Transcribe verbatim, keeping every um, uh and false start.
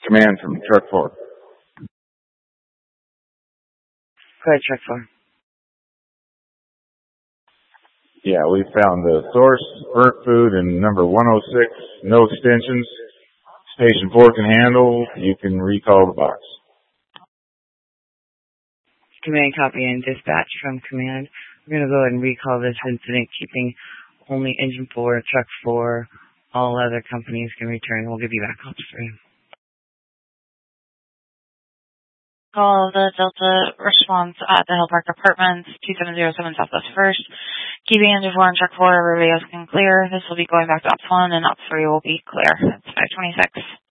Command from Truck four. Go ahead, Truck four. Yeah, we found the source, burnt food, and number one oh six, no extensions. Station four can handle. You can recall the box. Command copy and dispatch from command. We're going to go ahead and recall this incident, keeping only engine four, truck four. All other companies can return. We'll give you back calls for you. Call the Delta response at the Hill Park Apartments, two seven zero seven Southwest First. Keeping engine four and truck four, everybody else can clear. This will be going back to Ops one, and Ops three will be clear. It's five twenty-six.